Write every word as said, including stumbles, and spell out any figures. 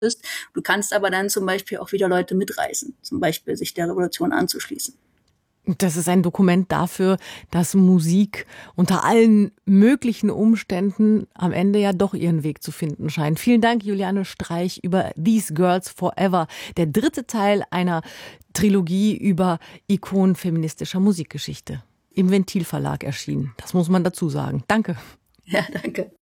ist. Du kannst aber dann zum Beispiel auch wieder Leute mitreißen, zum Beispiel sich der Revolution anzuschließen. Das ist ein Dokument dafür, dass Musik unter allen möglichen Umständen am Ende ja doch ihren Weg zu finden scheint. Vielen Dank, Juliane Streich, über These Girls Forever, der dritte Teil einer Trilogie über Ikonen feministischer Musikgeschichte. Im Ventil Verlag erschienen. Das muss man dazu sagen. Danke. Ja, danke.